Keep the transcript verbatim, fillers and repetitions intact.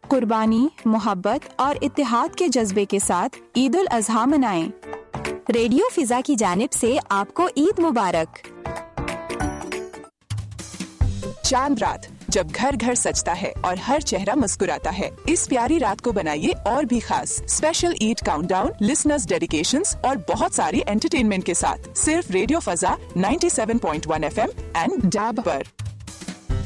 कुर्बानी, मोहब्बत और इत्तेहाद के जज्बे के साथ ईद उल अजहा मनाएं। रेडियो फिजा की जानिब से आपको ईद मुबारक। चांद रात जब घर घर सजता है और हर चेहरा मुस्कुराता है, इस प्यारी रात को बनाइए और भी खास। Special Eid countdown, listeners dedications और बहुत सारी एंटरटेनमेंट के साथ सिर्फ radio फजा ninety seven point one FM and dab पर।